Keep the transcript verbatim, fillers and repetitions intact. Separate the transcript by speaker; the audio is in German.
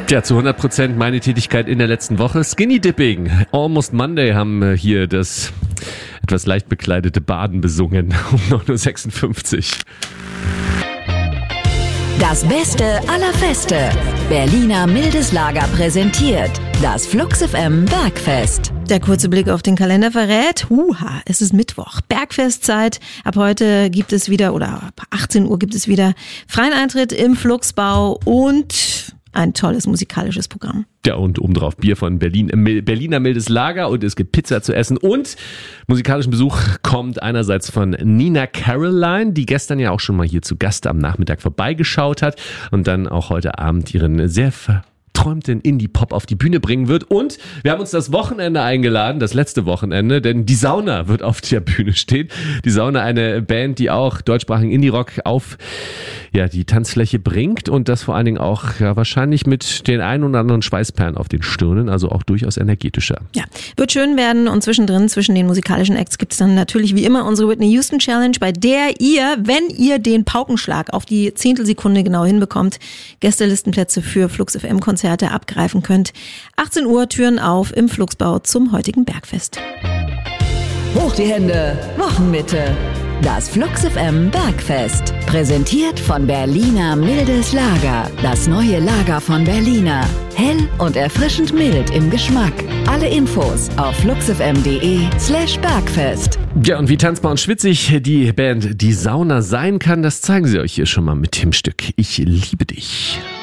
Speaker 1: Ja, zu hundert Prozent meine Tätigkeit in der letzten Woche. Skinny Dipping. Almost Monday haben hier das etwas leicht bekleidete Baden besungen um neun Uhr sechsundfünfzig.
Speaker 2: Das Beste aller Feste. Berliner Mildes Lager präsentiert das Flux F M Bergfest.
Speaker 3: Der kurze Blick auf den Kalender verrät, huha, es ist Mittwoch, Bergfestzeit. Ab heute gibt es wieder, oder ab achtzehn Uhr gibt es wieder freien Eintritt im Fluxbau und ein tolles musikalisches Programm.
Speaker 1: Ja, und obendrauf Bier von Berlin, Berliner Mildes Lager und es gibt Pizza zu essen und musikalischen Besuch kommt einerseits von Nina Caroline, die gestern ja auch schon mal hier zu Gast am Nachmittag vorbeigeschaut hat und dann auch heute Abend ihren sehr verträumten Indie-Pop auf die Bühne bringen wird. Und wir haben uns das Wochenende eingeladen, das letzte Wochenende, denn die Sauna wird auf der Bühne stehen. Die Sauna, eine Band, die auch deutschsprachigen Indie-Rock auf ja, die Tanzfläche bringt und das vor allen Dingen auch ja, wahrscheinlich mit den ein oder anderen Schweißperlen auf den Stirnen, also auch durchaus energetischer.
Speaker 3: Ja, wird schön werden und zwischendrin, zwischen den musikalischen Acts gibt es dann natürlich wie immer unsere Whitney Houston Challenge, bei der ihr, wenn ihr den Paukenschlag auf die Zehntelsekunde genau hinbekommt, Gästelistenplätze für Flux F M Konzerte abgreifen könnt. achtzehn Uhr, Türen auf im Fluxbau zum heutigen Bergfest.
Speaker 2: Hoch die Hände, Wochenmitte. Das Flux F M Bergfest. Präsentiert von Berliner Mildes Lager. Das neue Lager von Berliner. Hell und erfrischend mild im Geschmack. Alle Infos auf fluxfm.de slash Bergfest.
Speaker 1: Ja, und wie tanzbar und schwitzig die Band Die Sauna sein kann, das zeigen sie euch hier schon mal mit dem Stück Ich liebe dich.